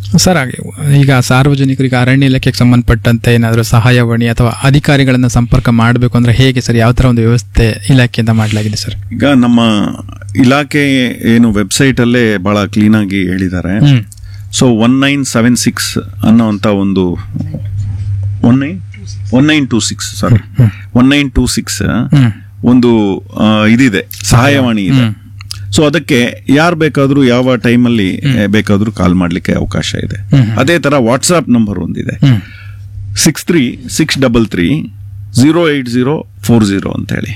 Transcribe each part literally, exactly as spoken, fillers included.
Sir ಹಾಗೆ ಈಗ ಸಾರ್ವಜನಿಕರಿಗೆ ಅರಣ್ಯ ಇಲಾಖೆಗೆ ಸಂಬಂಧಪಟ್ಟಂತೆ ಏನಾದರೂ ಸಹಾಯವಾಣಿ ಅಥವಾ ಅಧಿಕಾರಿಗಳನ್ನ ಸಂಪರ್ಕ ಮಾಡಬೇಕು ಅಂದ್ರೆ ಹೇಗೆ ಸರ್, ಯಾವ ತರ ಒಂದು ವ್ಯವಸ್ಥೆ ಇಲಾಖೆಯಿಂದ ಮಾಡಲಾಗಿದೆ ಸರ್? ಈಗ ನಮ್ಮ ಇಲಾಖೆ ಏನು ವೆಬ್ಸೈಟ್ ಅಲ್ಲೇ ಬಹಳ ಕ್ಲೀನ್ ಆಗಿ ಹೇಳಿದ್ದಾರೆ. So one nine seven six ಅನ್ನೋಂತ ಒಂದು one nine one nine two six ಸಾರಿ ಒನ್ ನೈನ್ ಟೂ ಸಿಕ್ಸ್ ಒಂದು ಇದಿದೆ, ಸಹಾಯವಾಣಿ ಇದೆ. ಸೊ ಅದಕ್ಕೆ ಯಾರು ಬೇಕಾದ್ರೂ ಯಾವ ಟೈಮಲ್ಲಿ ಬೇಕಾದ್ರೂ ಕಾಲ್ ಮಾಡ್ಲಿಕ್ಕೆ ಅವಕಾಶ ಇದೆ. ಅದೇ ತರ ವಾಟ್ಸ್ಆಪ್ ನಂಬರ್ ಒಂದಿದೆ, six three six double three zero eight zero four zero ಅಂತ ಹೇಳಿ.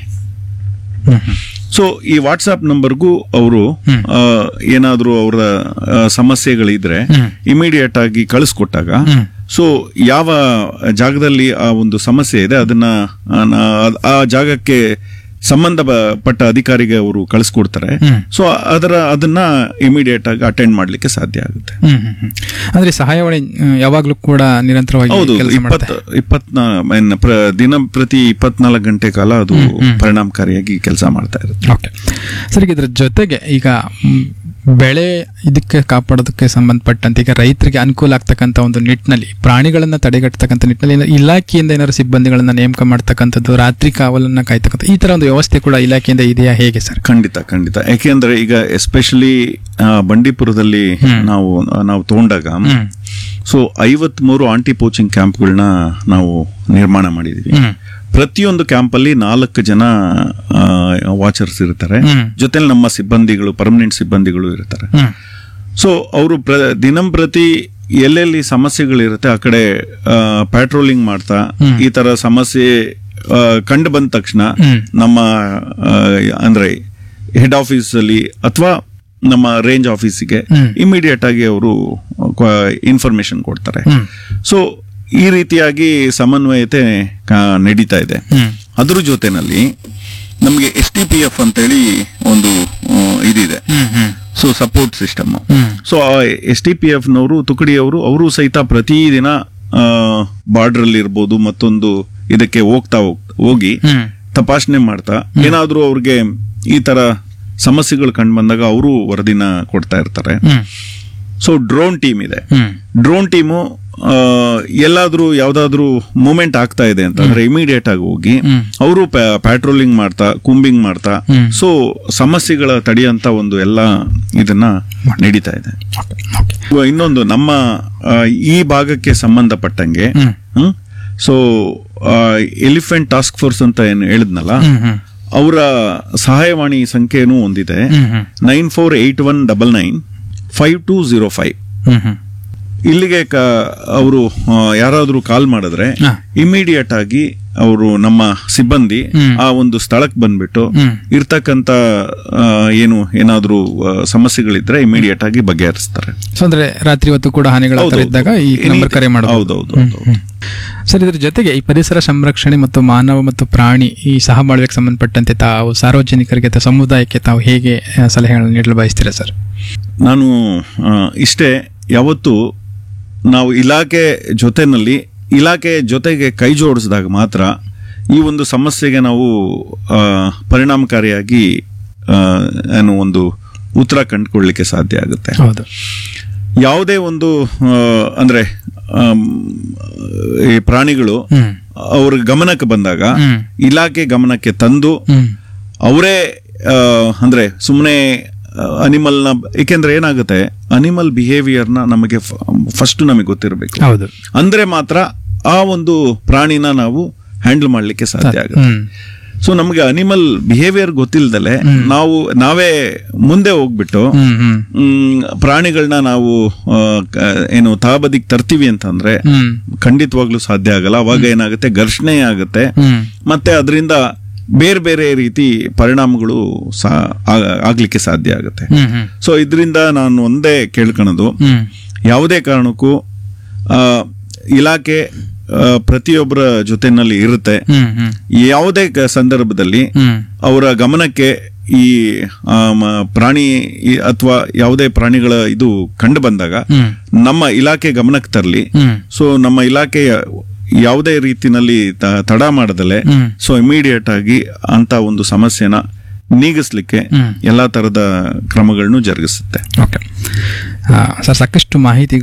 ಸೊ ಈ ವಾಟ್ಸ್ಆಪ್ ನಂಬರ್ಗೂ ಅವರು ಏನಾದ್ರೂ ಅವರ ಸಮಸ್ಯೆಗಳಿದ್ರೆ ಇಮಿಡಿಯೇಟ್ ಆಗಿ ಕಳಿಸ್ಕೊಟ್ಟಾಗ, ಸೊ ಯಾವ ಜಾಗದಲ್ಲಿ ಆ ಒಂದು ಸಮಸ್ಯೆ ಇದೆ ಅದನ್ನ ಆ ಜಾಗಕ್ಕೆ ಸಂಬಂಧಪಟ್ಟ ಅಧಿಕಾರಿಗೆ ಅವರು ಕಳಿಸ್ಕೊಡ್ತಾರೆ. ಸೊ ಅದರ ಅದನ್ನ ಇಮಿಡಿಯೇಟ್ ಆಗಿ ಅಟೆಂಡ್ ಮಾಡ್ಲಿಕ್ಕೆ ಸಾಧ್ಯ ಆಗುತ್ತೆ. ಅಂದ್ರೆ ಸಹಾಯವಾಣಿ ಯಾವಾಗ್ಲೂ ಕೂಡ ನಿರಂತರವಾಗಿ ಹೌದು, ಇಪ್ಪತ್ ಇಪ್ಪತ್ನಾ ದಿನ ಪ್ರತಿ ಇಪ್ಪತ್ನಾಲ್ಕು ಗಂಟೆ ಕಾಲ ಅದು ಪರಿಣಾಮಕಾರಿಯಾಗಿ ಕೆಲಸ ಮಾಡ್ತಾ ಇರುತ್ತೆ. ಓಕೆ ಸರ್, ಇದ್ರ ಜೊತೆಗೆ ಈಗ ಬೆಳೆ ಇದಕ್ಕೆ ಕಾಪಾಡೋದಕ್ಕೆ ಸಂಬಂಧಪಟ್ಟಂತೆ ಈಗ ರೈತರಿಗೆ ಅನುಕೂಲ ಆಗ್ತಕ್ಕಂಥ ಒಂದು ನಿಟ್ಟಿನಲ್ಲಿ ಪ್ರಾಣಿಗಳನ್ನ ತಡೆಗಟ್ಟತಕ್ಕಂಥ ನಿಟ್ಟಿನಲ್ಲಿ ಇಲಾಖೆಯಿಂದ ಏನಾದ್ರು ಸಿಬ್ಬಂದಿಗಳನ್ನ ನೇಮಕ ಮಾಡ್ತಕ್ಕಂಥದ್ದು, ರಾತ್ರಿ ಕಾವಲನ್ನ ಕಾಯ್ತಕ್ಕಂಥ ಈ ತರ ಒಂದು ವ್ಯವಸ್ಥೆ ಕೂಡ ಇಲಾಖೆಯಿಂದ ಇದೆಯಾ, ಹೇಗೆ ಸರ್? ಖಂಡಿತ ಖಂಡಿತ. ಯಾಕೆಂದ್ರೆ ಈಗ ಎಸ್ಪೆಷಲಿ ಬಂಡೀಪುರದಲ್ಲಿ ನಾವು ನಾವು ತಗೊಂಡಾಗ ಸೊ ಐವತ್ ಮೂರು ಆಂಟಿ ಪೋಚಿಂಗ್ ಕ್ಯಾಂಪ್ಗಳನ್ನ ನಾವು ನಿರ್ಮಾಣ ಮಾಡಿದೀವಿ. ಪ್ರತಿಯೊಂದು ಕ್ಯಾಂಪ್ ಅಲ್ಲಿ ನಾಲ್ಕು ಜನ ವಾಚರ್ಸ್ ಇರ್ತಾರೆ, ಜೊತೆಲಿ ನಮ್ಮ ಸಿಬ್ಬಂದಿಗಳು, ಪರ್ಮನೆಂಟ್ ಸಿಬ್ಬಂದಿಗಳು ಇರ್ತಾರೆ. ಸೊ ಅವರು ದಿನಂಪ್ರತಿ ಎಲ್ಲೆಲ್ಲಿ ಸಮಸ್ಯೆಗಳಿರುತ್ತೆ ಆ ಕಡೆ ಪ್ಯಾಟ್ರೋಲಿಂಗ್ ಮಾಡ್ತಾ ಈ ತರ ಸಮಸ್ಯೆ ಕಂಡು ಬಂದ ತಕ್ಷಣ ನಮ್ಮ ಅಂದ್ರೆ ಹೆಡ್ ಆಫೀಸ್ ಅಲ್ಲಿ ಅಥವಾ ನಮ್ಮ ರೇಂಜ್ ಆಫೀಸಿಗೆ ಇಮಿಡಿಯೇಟ್ ಆಗಿ ಅವರು ಇನ್ಫಾರ್ಮೇಶನ್ ಕೊಡ್ತಾರೆ. ಸೊ ಈ ರೀತಿಯಾಗಿ ಸಮನ್ವಯತೆ ನಡೀತಾ ಇದೆ. ಅದ್ರ ಜೊತೆನಲ್ಲಿ ನಮಗೆ ಎಸ್ ಟಿ ಪಿ ಎಫ್ ಅಂತೇಳಿ ಒಂದು ಇದಿದೆ, so support system. So S T P F ನವರು ತುಕಡಿಯವರು ಅವರು ಸಹಿತ ಪ್ರತಿದಿನ ಬಾರ್ಡರ್ ಅಲ್ಲಿ ಇರ್ಬೋದು ಮತ್ತೊಂದು ಇದಕ್ಕೆ ಹೋಗ್ತಾ ಹೋಗಿ ತಪಾಸಣೆ ಮಾಡ್ತಾ ಏನಾದ್ರೂ ಅವ್ರಿಗೆ ಈ ತರ ಸಮಸ್ಯೆಗಳು ಕಂಡು ಬಂದಾಗ ಅವರು ವರದಿನ ಕೊಡ್ತಾ ಇರ್ತಾರೆ. ಸೊ ಡ್ರೋನ್ ಟೀಮ್ ಇದೆ. ಡ್ರೋನ್ ಟೀಮು ಎಲ್ಲಾದ್ರೂ ಯಾವ್ದಾದ್ರು ಮೂವ್ಮೆಂಟ್ ಆಗ್ತಾ ಇದೆ ಅಂತಂದ್ರೆ ಇಮಿಡಿಯೇಟ್ ಆಗಿ ಹೋಗಿ ಅವರು ಪ್ಯಾಟ್ರೋಲಿಂಗ್ ಮಾಡ್ತಾ ಕೂಂಬಿಂಗ್ ಮಾಡ್ತಾ ಸೊ ಸಮಸ್ಯೆಗಳ ತಡೆಯಂತ ಒಂದು ಎಲ್ಲ ಇದನ್ನ ನಡೀತಾ ಇದೆ. ಇನ್ನೊಂದು ನಮ್ಮ ಈ ಭಾಗಕ್ಕೆ ಸಂಬಂಧಪಟ್ಟಂಗೆ ಸೊ ಎಲಿಫೆಂಟ್ ಟಾಸ್ಕ್ ಫೋರ್ಸ್ ಅಂತ ಏನು ಹೇಳಿದ್ನಲ್ಲ, ಅವರ ಸಹಾಯವಾಣಿ ಸಂಖ್ಯೆನೂ ಒಂದಿದೆ, nine four eight one double nine five two zero five. ಇಲ್ಲಿಗೆ ಅವರು ಯಾರಾದ್ರೂ ಕಾಲ್ ಮಾಡಿದ್ರೆ ಇಮಿಡಿಯೇಟ್ ಆಗಿ ಅವರು ನಮ್ಮ ಸಿಬ್ಬಂದಿ ಆ ಒಂದು ಸ್ಥಳಕ್ಕೆ ಬಂದ್ಬಿಟ್ಟು ಇರ್ತಕ್ಕಂತ ಏನು ಏನಾದ್ರೂ ಸಮಸ್ಯೆಗಳಿದ್ರೆ ಇಮಿಡಿಯೇಟ್ ಆಗಿ ಬಗೆಹರಿಸ್ತಾರೆ. ಅಂದ್ರೆ ರಾತ್ರಿ ಹೊತ್ತು ಕೂಡ ಹಾನಿಗಳಿದ್ದಾಗ ಈ ನಂಬರ್ ಕರೆ ಮಾಡೋದು. ಹೌದೌದು ಸರ್, ಇದ್ರ ಜೊತೆಗೆ ಈ ಪರಿಸರ ಸಂರಕ್ಷಣೆ ಮತ್ತು ಮಾನವ ಮತ್ತು ಪ್ರಾಣಿ ಈ ಸಹಬಾಳ್ವೆಗೆ ಸಂಬಂಧಪಟ್ಟಂತೆ ತಾವು ಸಾರ್ವಜನಿಕರಿಗೆ ಅಥವಾ ಸಮುದಾಯಕ್ಕೆ ತಾವು ಹೇಗೆ ಸಲಹೆಗಳನ್ನು ನೀಡಲು ಬಯಸ್ತೀರಾ ಸರ್? ನಾನು ಇಷ್ಟೇ, ಯಾವತ್ತು ನಾವು ಇಲಾಖೆ ಜೊತೆನಲ್ಲಿ ಇಲಾಖೆ ಜೊತೆಗೆ ಕೈ ಜೋಡಿಸಿದಾಗ ಮಾತ್ರ ಈ ಒಂದು ಸಮಸ್ಯೆಗೆ ನಾವು ಪರಿಣಾಮಕಾರಿಯಾಗಿ ಏನು ಒಂದು ಉತ್ತರ ಕಂಡುಕೊಳ್ಳಲಿಕ್ಕೆ ಸಾಧ್ಯ ಆಗುತ್ತೆ. ಯಾವುದೇ ಒಂದು ಅಂದ್ರೆ ಈ ಪ್ರಾಣಿಗಳು ಅವ್ರ ಗಮನಕ್ಕೆ ಬಂದಾಗ ಇಲಾಖೆ ಗಮನಕ್ಕೆ ತಂದು ಅವರೇ ಅಂದ್ರೆ ಸುಮ್ಮನೆ ಅನಿಮಲ್ ನ, ಏಕೆಂದ್ರೆ ಏನಾಗುತ್ತೆ ಅನಿಮಲ್ ಬಿಹೇವಿಯರ್ ನ ನಮಗೆ ಫಸ್ಟ್ ನಮಗೆ ಗೊತ್ತಿರಬೇಕು. ಅಂದ್ರೆ ಮಾತ್ರ ಆ ಒಂದು ಪ್ರಾಣಿನ ನಾವು ಹ್ಯಾಂಡಲ್ ಮಾಡ್ಲಿಕ್ಕೆ ಸಾಧ್ಯ ಆಗುತ್ತೆ. ಸೊ ನಮ್ಗೆ ಅನಿಮಲ್ ಬಿಹೇವಿಯರ್ ಗೊತ್ತಿಲ್ದಲೆ ನಾವು ನಾವೇ ಮುಂದೆ ಹೋಗ್ಬಿಟ್ಟು ಪ್ರಾಣಿಗಳನ್ನ ನಾವು ಏನು ತಹಬದಿಗೆ ತರ್ತೀವಿ ಅಂತಂದ್ರೆ ಖಂಡಿತವಾಗ್ಲೂ ಸಾಧ್ಯ ಆಗಲ್ಲ. ಅವಾಗ ಏನಾಗುತ್ತೆ, ಘರ್ಷಣೆ ಆಗುತ್ತೆ, ಮತ್ತೆ ಅದರಿಂದ ಬೇರೆ ಬೇರೆ ರೀತಿ ಪರಿಣಾಮಗಳು ಆಗ್ಲಿಕ್ಕೆ ಸಾಧ್ಯ ಆಗುತ್ತೆ. ಸೊ ಇದರಿಂದ ನಾನು ಒಂದೇ ಕೇಳ್ಕೊಳ್ಳೋದು, ಯಾವುದೇ ಕಾರಣಕ್ಕೂ ಇಲಾಖೆ ಪ್ರತಿಯೊಬ್ಬರ ಜೊತೆನಲ್ಲಿ ಇರುತ್ತೆ. ಯಾವುದೇ ಸಂದರ್ಭದಲ್ಲಿ ಅವರ ಗಮನಕ್ಕೆ ಈ ಪ್ರಾಣಿ ಅಥವಾ ಯಾವುದೇ ಪ್ರಾಣಿಗಳ ಇದು ಕಂಡು ಬಂದಾಗ ನಮ್ಮ ಇಲಾಖೆ ಗಮನಕ್ಕೆ ತರಲಿ. ಸೊ ನಮ್ಮ ಇಲಾಖೆಯ ಯಾವುದೇ ರೀತಿನಲ್ಲಿ ತಡ ಮಾಡದಲೆ ಸೊ ಇಮಿಡಿಯೇಟ್ ಆಗಿ ಅಂತ ಒಂದು ಸಮಸ್ಯೆನ ನೀಗಿಸ್ಲಿಕ್ಕೆ ಎಲ್ಲಾ ತರದ ಕ್ರಮಗಳನ್ನು ಜರುಗಿಸುತ್ತೆ. ಸರ್, ಸಾಕಷ್ಟು ಮಾಹಿತಿ